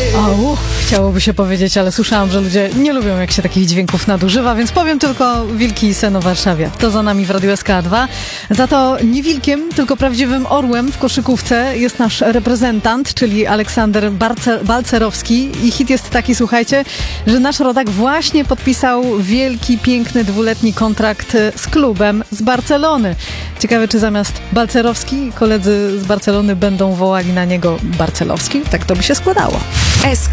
Chciałoby się powiedzieć, ale słyszałam, że ludzie nie lubią, jak się takich dźwięków nadużywa, więc powiem tylko wilki sen o Warszawie. To za nami w Radiu SK2. Za to nie wilkiem, tylko prawdziwym orłem w koszykówce jest nasz reprezentant, czyli Aleksander Balcerowski. I hit jest taki, słuchajcie, że nasz rodak właśnie podpisał wielki, piękny, 2-letni kontrakt z klubem z Barcelony. Ciekawe, czy zamiast Balcerowski koledzy z Barcelony będą wołali na niego Barcelowski? Tak to by się składało. SK